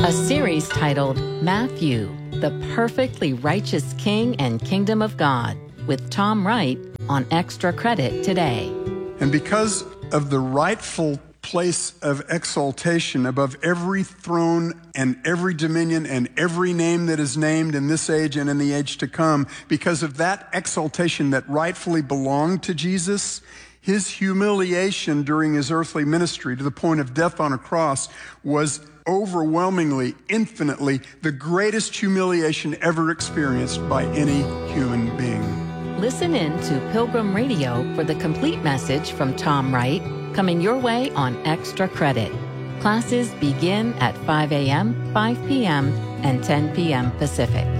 A series titled Matthew, the Perfectly Righteous King and Kingdom of God, with Tom Wright on Extra Credit today. And because of the rightful place of exaltation above every throne and every dominion and every name that is named in this age and in the age to come, because of that exaltation that rightfully belonged to Jesus, his humiliation during his earthly ministry to the point of death on a cross was overwhelmingly, infinitely, the greatest humiliation ever experienced by any human being. Listen in to Pilgrim Radio for the complete message from Tom Wright, coming your way on Extra Credit. Classes begin at 5 a.m., 5 p.m., and 10 p.m. Pacific.